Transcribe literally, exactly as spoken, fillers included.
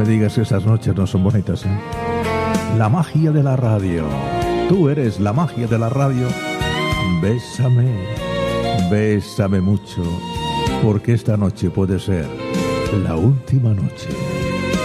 me digas que esas noches no son bonitas, ¿eh? La magia de la radio. Tú eres la magia de la radio. Bésame, bésame mucho, porque esta noche puede ser la última noche.